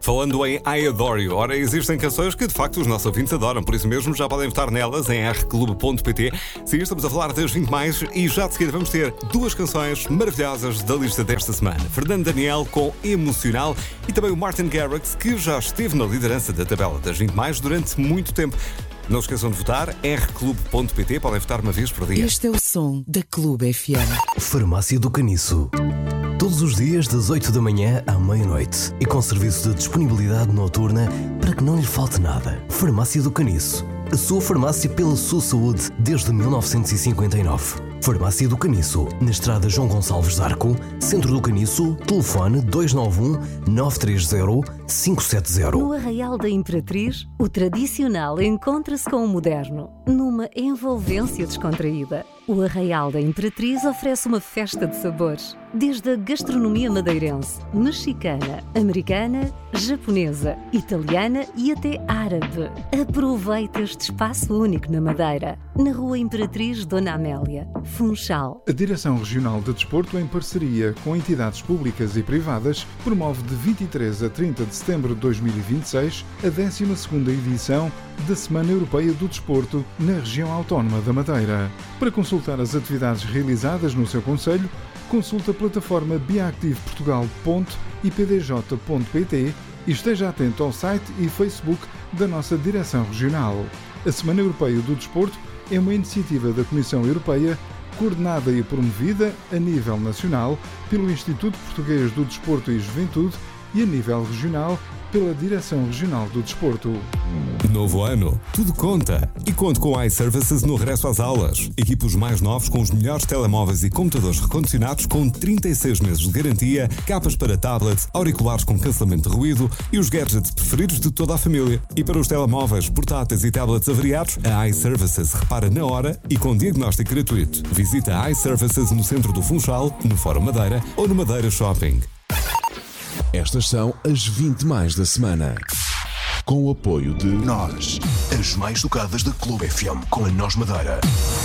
Falando em I Adore You, ora, existem canções que de facto os nossos ouvintes adoram, por isso mesmo já podem votar nelas em rclube.pt. Sim, estamos a falar das 20 mais e já de seguida vamos ter duas canções maravilhosas da lista desta semana. Fernando Daniel com Emocional e também o Martin Garrix, que já esteve na liderança da tabela das 20 mais durante muito tempo. Não se esqueçam de votar, rclube.pt, podem votar uma vez por dia. Este é o som da Clube FM. Farmácia do Caniço. Todos os dias das 8 da manhã à meia-noite e com serviço de disponibilidade noturna para que não lhe falte nada. Farmácia do Caniço. A sua farmácia pela sua saúde desde 1959. Farmácia do Caniço, na estrada João Gonçalves de Arco, Centro do Caniço, telefone 291-930-570. No Arraial da Imperatriz, o tradicional encontra-se com o moderno, numa envolvência descontraída. O Arraial da Imperatriz oferece uma festa de sabores, desde a gastronomia madeirense, mexicana, americana, japonesa, italiana e até árabe. Aproveite este espaço único na Madeira, na Rua Imperatriz Dona Amélia, Funchal. A Direção Regional de Desporto, em parceria com entidades públicas e privadas, promove de 23 a 30 de setembro de 2026 a 12ª edição da Semana Europeia do Desporto na região autónoma da Madeira. Para consultar as atividades realizadas no seu concelho, consulte a plataforma biactive.portugal.ipdj.pt e esteja atento ao site e Facebook da nossa Direção Regional. A Semana Europeia do Desporto é uma iniciativa da Comissão Europeia, coordenada e promovida a nível nacional pelo Instituto Português do Desporto e Juventude e a nível regional pela Direção Regional do Desporto. Novo ano, tudo conta. E conto com iServices no regresso às aulas. Equipe os mais novos com os melhores telemóveis e computadores recondicionados com 36 meses de garantia, capas para tablets, auriculares com cancelamento de ruído e os gadgets preferidos de toda a família. E para os telemóveis, portáteis e tablets avariados, a iServices repara na hora e com diagnóstico gratuito. Visita a iServices no centro do Funchal, no Fórum Madeira ou no Madeira Shopping. Estas são as 20 mais da semana. Com o apoio de Nós, as mais tocadas da Clube FM com a Nós Madeira.